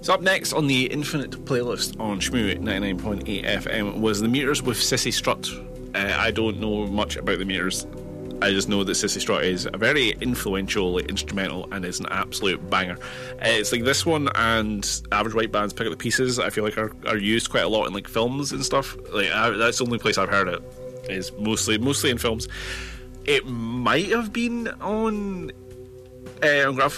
So up next on the Infinite playlist on Shmoo 99.8 FM was The Meters with Sissy Strut. I don't know much about The Meters. I just know that Sissy Strut is a very influential instrumental and is an absolute banger. It's like this one and Average White Band's Pick Up the Pieces, I feel like are used quite a lot in like films and stuff. Like that's the only place I've heard it, is mostly in films. It might have been on Graph